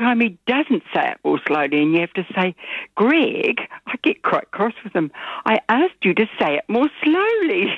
time he doesn't say it more slowly and you have to say, Greg, I get quite cross with him, I asked you to say it more slowly.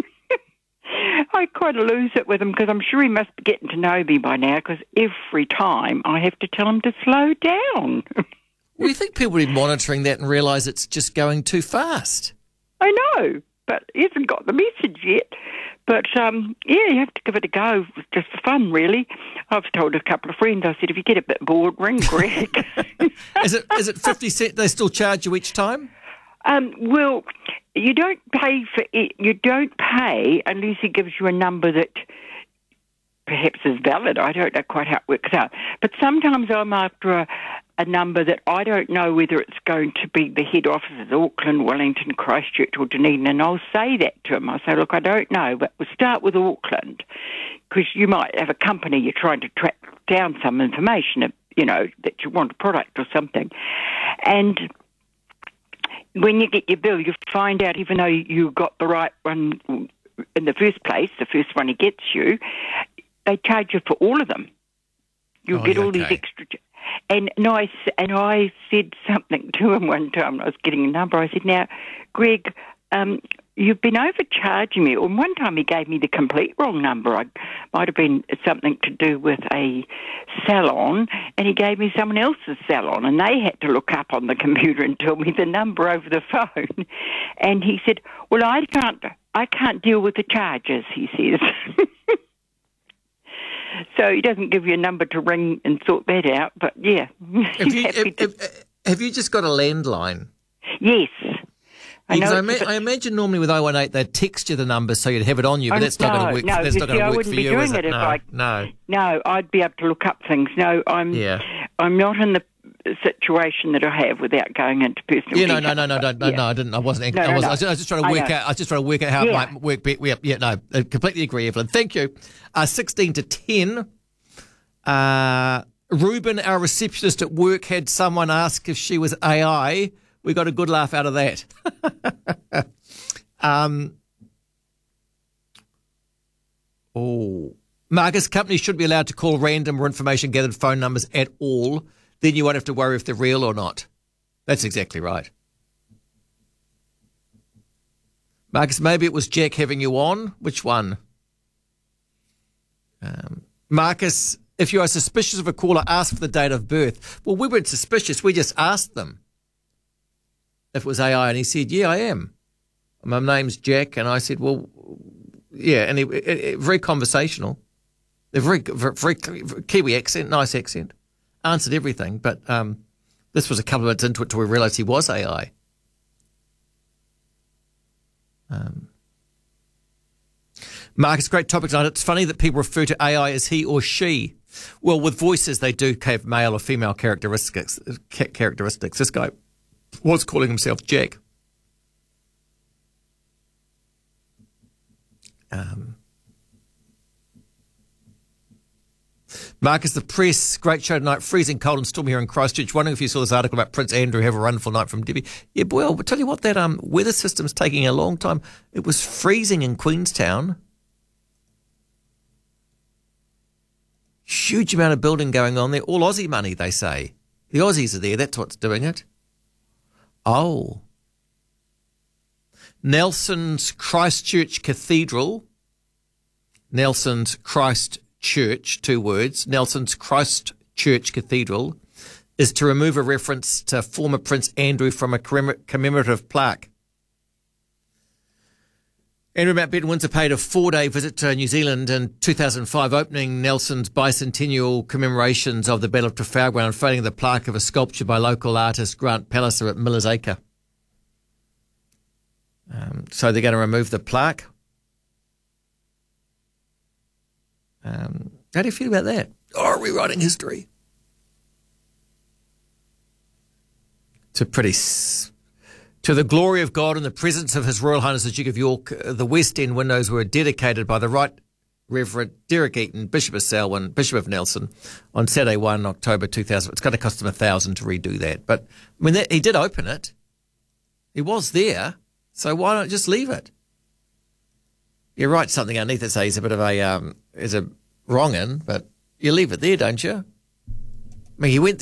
I kind of lose it with him because I'm sure he must be getting to know me by now because every time I have to tell him to slow down. Well, you think people would be monitoring that and realise it's just going too fast? I know, but he hasn't got the message yet. But, you have to give it a go just for fun, really. I've told a couple of friends, I said, if you get a bit bored, ring Greg. Is it 50 cents they still charge you each time? Well, you don't pay for it. You don't pay unless he gives you a number that perhaps is valid. I don't know quite how it works out. But sometimes I'm after a number that I don't know whether it's going to be the head offices, Auckland, Wellington, Christchurch or Dunedin, and I'll say that to him. I'll say, look, I don't know, but we'll start with Auckland because you might have a company you're trying to track down some information, you know, that you want a product or something. And when you get your bill, you find out, even though you got the right one in the first place, the first one he gets you, they charge you for all of them. You'll get all these extra. And I said something to him one time. I was getting a number. I said, now, Greg, you've been overcharging me. And one time he gave me the complete wrong number. It might have been something to do with a salon, and he gave me someone else's salon, and they had to look up on the computer and tell me the number over the phone. And he said, well, I can't deal with the charges, he says. So he doesn't give you a number to ring and sort that out, but yeah. Have you just got a landline? Yes. I imagine normally with 018 they'd text you the number so you'd have it on you, but that's not going to work. That's not going to work for you, is it? No, I'd be able to look up things. No, I'm not in the situation that I have without going into personal detail. No, I didn't. I wasn't. I was just trying to work out. I was just trying to work out how it might work. I completely agree, Evelyn. Thank you. 16 to 10. Ruben, our receptionist at work, had someone ask if she was AI. We got a good laugh out of that. Marcus, companies should be allowed to call random or information gathered phone numbers at all. Then you won't have to worry if they're real or not. That's exactly right. Marcus, maybe it was Jack having you on. Which one? Marcus, if you are suspicious of a caller, ask for the date of birth. Well, we weren't suspicious. We just asked them if it was AI, and he said, yeah, I am. My name's Jack, and I said, well, yeah, and he very conversational. They're very Kiwi accent, nice accent. Answered everything, but this was a couple of minutes into it till we realised he was AI. Marcus, great topic tonight. It's funny that people refer to AI as he or she. Well, with voices, they do have male or female characteristics. This guy was calling himself Jack. Marcus, the press, great show tonight. Freezing cold and stormy here in Christchurch. Wondering if you saw this article about Prince Andrew. Have a wonderful night from Debbie. Yeah, boy, I'll tell you what, that weather system's taking a long time. It was freezing in Queenstown. Huge amount of building going on there. All Aussie money, they say. The Aussies are there. That's what's doing it. Oh. Nelson's Christchurch Cathedral. Nelson's Christchurch, 2 words. Nelson's Christchurch Cathedral is to remove a reference to former Prince Andrew from a commemorative plaque. Andrew Mountbatten Windsor paid a 4-day visit to New Zealand in 2005, opening Nelson's bicentennial commemorations of the Battle of Trafalgar and unveiling the plaque of a sculpture by local artist Grant Palliser at Miller's Acre. So they're going to remove the plaque. How do you feel about that? Oh, rewriting history. It's a pretty... To the glory of God and the presence of His Royal Highness the Duke of York, the West End windows were dedicated by the Right Reverend Derek Eaton, Bishop of Selwyn, Bishop of Nelson, on Saturday 1 October 2000. It's going to cost him $1,000 to redo that. But I mean, he did open it. He was there, so why not just leave it? You write something underneath that says a bit of a is a wrong in, but you leave it there, don't you? I mean, he went